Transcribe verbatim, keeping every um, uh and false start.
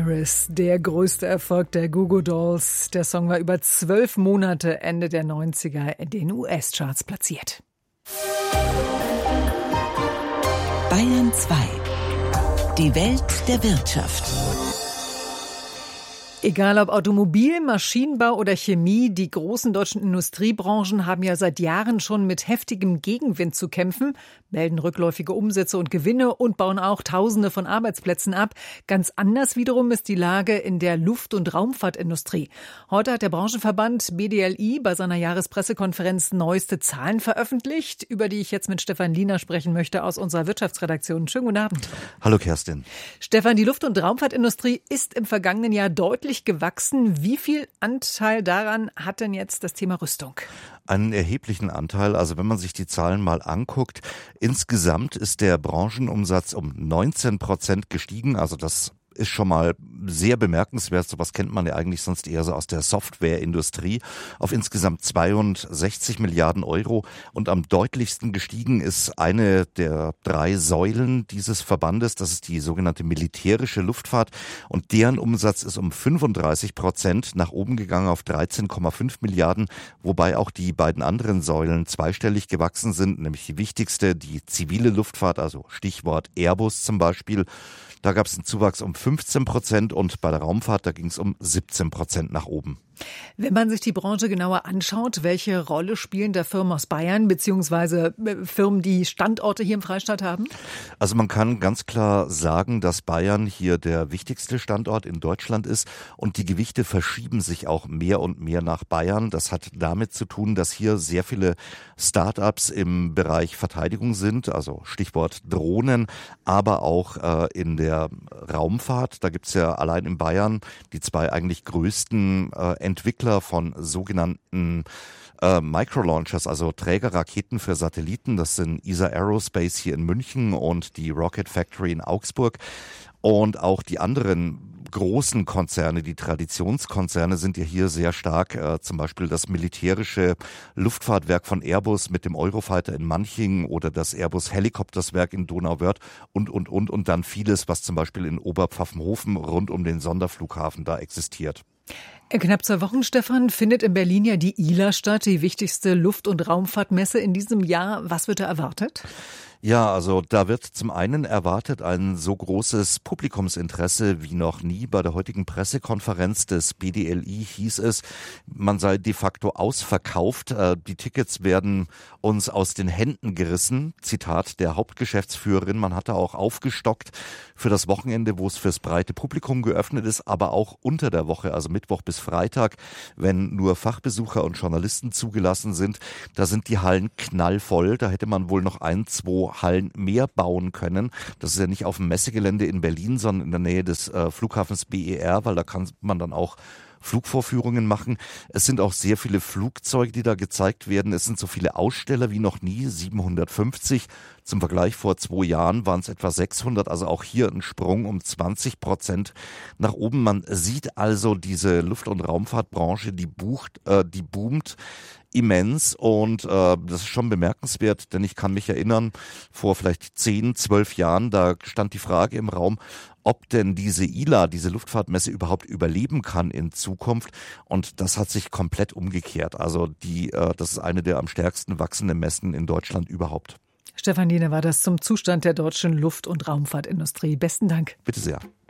Paris, der größte Erfolg der Goo Goo Dolls. Der Song war über zwölf Monate Ende der neunziger in den U S-Charts platziert. Bayern zwei. Die Welt der Wirtschaft. Egal ob Automobil, Maschinenbau oder Chemie, die großen deutschen Industriebranchen haben ja seit Jahren schon mit heftigem Gegenwind zu kämpfen, melden rückläufige Umsätze und Gewinne und bauen auch Tausende von Arbeitsplätzen ab. Ganz anders wiederum ist die Lage in der Luft- und Raumfahrtindustrie. Heute hat der Branchenverband B D L I bei seiner Jahrespressekonferenz neueste Zahlen veröffentlicht, über die ich jetzt mit Stefan Liener sprechen möchte aus unserer Wirtschaftsredaktion. Schönen guten Abend. Hallo Kerstin. Stefan, die Luft- und Raumfahrtindustrie ist im vergangenen Jahr deutlich gewachsen. Wie viel Anteil daran hat denn jetzt das Thema Rüstung? Einen erheblichen Anteil. Also wenn man sich die Zahlen mal anguckt, insgesamt ist der Branchenumsatz um neunzehn Prozent gestiegen. Also das ist schon mal sehr bemerkenswert. Sowas kennt man ja eigentlich sonst eher so aus der Softwareindustrie. Auf insgesamt zweiundsechzig Milliarden Euro. Und am deutlichsten gestiegen ist eine der drei Säulen dieses Verbandes. Das ist die sogenannte militärische Luftfahrt. Und deren Umsatz ist um fünfunddreißig Prozent nach oben gegangen auf dreizehn Komma fünf Milliarden. Wobei auch die beiden anderen Säulen zweistellig gewachsen sind. Nämlich die wichtigste, die zivile Luftfahrt, also Stichwort Airbus zum Beispiel. Da gab es einen Zuwachs um fünfzehn Prozent und bei der Raumfahrt, da ging es um siebzehn Prozent nach oben. Wenn man sich die Branche genauer anschaut, welche Rolle spielen da Firmen aus Bayern beziehungsweise Firmen, die Standorte hier im Freistaat haben? Also man kann ganz klar sagen, dass Bayern hier der wichtigste Standort in Deutschland ist und die Gewichte verschieben sich auch mehr und mehr nach Bayern. Das hat damit zu tun, dass hier sehr viele Start-ups im Bereich Verteidigung sind, also Stichwort Drohnen, aber auch äh, in der Raumfahrt. Da gibt es ja allein in Bayern die zwei eigentlich größten äh, Entwickler von sogenannten äh, Microlaunchers, also Trägerraketen für Satelliten. Das sind E S A Aerospace hier in München und die Rocket Factory in Augsburg. Und auch die anderen großen Konzerne, die Traditionskonzerne sind ja hier sehr stark. Äh, zum Beispiel das militärische Luftfahrtwerk von Airbus mit dem Eurofighter in Manching oder das Airbus Helikopterswerk in Donauwörth und, und, und. Und dann vieles, was zum Beispiel in Oberpfaffenhofen rund um den Sonderflughafen da existiert. In knapp zwei Wochen, Stefan, findet in Berlin ja die I L A statt, die wichtigste Luft- und Raumfahrtmesse in diesem Jahr. Was wird da erwartet? Ja, also da wird zum einen erwartet ein so großes Publikumsinteresse wie noch nie. Bei der heutigen Pressekonferenz des B D L I hieß es, man sei de facto ausverkauft. Die Tickets werden uns aus den Händen gerissen. Zitat der Hauptgeschäftsführerin. Man hatte auch aufgestockt für das Wochenende, wo es fürs breite Publikum geöffnet ist, aber auch unter der Woche, also Mittwoch bis Freitag, wenn nur Fachbesucher und Journalisten zugelassen sind. Da sind die Hallen knallvoll. Da hätte man wohl noch ein, zwei Hallen mehr bauen können. Das ist ja nicht auf dem Messegelände in Berlin, sondern in der Nähe des äh, Flughafens B E R, weil da kann man dann auch Flugvorführungen machen. Es sind auch sehr viele Flugzeuge, die da gezeigt werden. Es sind so viele Aussteller wie noch nie, siebenhundertfünfzig. Zum Vergleich vor zwei Jahren waren es etwa sechshundert, also auch hier ein Sprung um zwanzig Prozent nach oben. Man sieht also diese Luft- und Raumfahrtbranche, die bucht, äh, die boomt immens und äh, das ist schon bemerkenswert, denn ich kann mich erinnern, vor vielleicht zehn, zwölf Jahren, da stand die Frage im Raum, ob denn diese I L A, diese Luftfahrtmesse überhaupt überleben kann in Zukunft, und das hat sich komplett umgekehrt. Also die, äh, das ist eine der am stärksten wachsenden Messen in Deutschland überhaupt. Stefan Liener war das zum Zustand der deutschen Luft- und Raumfahrtindustrie. Besten Dank. Bitte sehr.